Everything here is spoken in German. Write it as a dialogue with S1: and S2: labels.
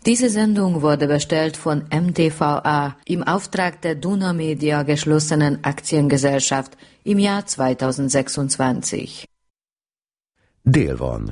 S1: Diese Sendung wurde bestellt von MTVA im Auftrag der Duna Media geschlossenen Aktiengesellschaft im Jahr 2026.
S2: Dél van.